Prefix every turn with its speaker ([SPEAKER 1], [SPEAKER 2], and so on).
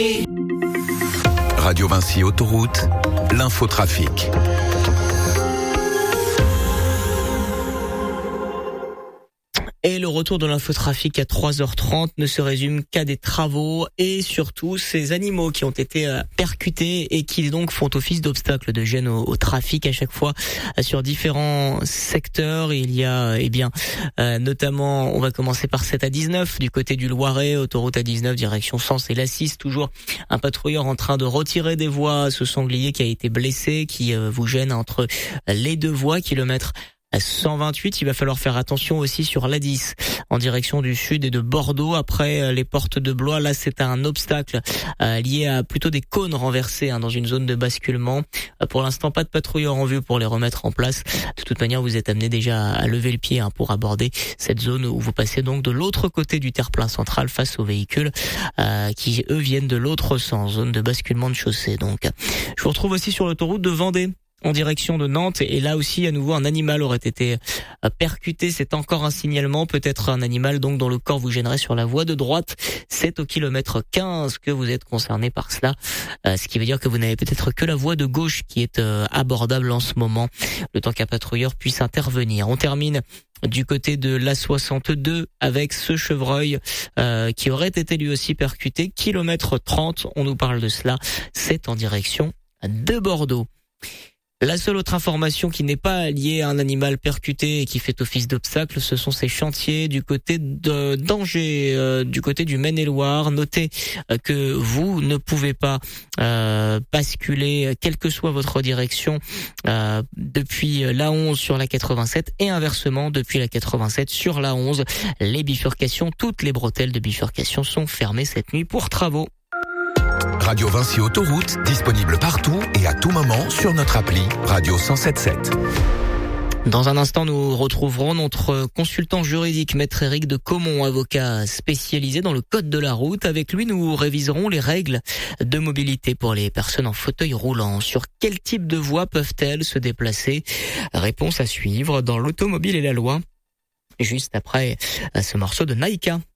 [SPEAKER 1] Radio Vinci Autoroute, l'infotrafic.
[SPEAKER 2] Et le retour de l'infotrafic à 3h30 ne se résume qu'à des travaux et surtout ces animaux qui ont été percutés et qui donc font office d'obstacle de gêne au trafic à chaque fois sur différents secteurs. Il y a notamment, on va commencer par cette A19 du côté du Loiret, autoroute A19 direction Sens et l'A6, toujours un patrouilleur en train de retirer des voies à ce sanglier qui a été blessé, qui vous gêne entre les deux voies, kilomètre 128, il va falloir faire attention aussi sur l'A10 en direction du sud et de Bordeaux après les portes de Blois. Là, c'est un obstacle lié à plutôt des cônes renversés dans une zone de basculement. Pour l'instant, pas de patrouilleurs en vue pour les remettre en place. De toute manière, vous êtes amené déjà à lever le pied pour aborder cette zone où vous passez donc de l'autre côté du terre-plein central face aux véhicules qui, eux, viennent de l'autre sens, zone de basculement de chaussée. Donc, je vous retrouve aussi sur l'autoroute de Vendée en direction de Nantes, et là aussi à nouveau un animal aurait été percuté. C'est encore un signalement, peut-être un animal donc dont le corps vous gênerait sur la voie de droite. C'est au kilomètre 15 que vous êtes concerné par cela, ce qui veut dire que vous n'avez peut-être que la voie de gauche qui est abordable en ce moment, le temps qu'un patrouilleur puisse intervenir. On termine du côté de l'A62 avec ce chevreuil qui aurait été lui aussi percuté, kilomètre 30, on nous parle de cela, c'est en direction de Bordeaux. La seule autre information qui n'est pas liée à un animal percuté et qui fait office d'obstacle, ce sont ces chantiers du côté de d'Angers, du côté du Maine-et-Loire. Notez que vous ne pouvez pas basculer, quelle que soit votre direction, depuis l'A11 sur la 87 et inversement depuis la 87 sur l'A11. Les bifurcations, toutes les bretelles de bifurcation sont fermées cette nuit pour travaux.
[SPEAKER 1] Radio Vinci Autoroute, disponible partout et à tout moment sur notre appli Radio 107.7.
[SPEAKER 2] Dans un instant, nous retrouverons notre consultant juridique, Maître Éric de Caumont, avocat spécialisé dans le code de la route. Avec lui, nous réviserons les règles de mobilité pour les personnes en fauteuil roulant. Sur quel type de voies peuvent-elles se déplacer? Réponse à suivre dans l'automobile et la loi, juste après ce morceau de Naïka.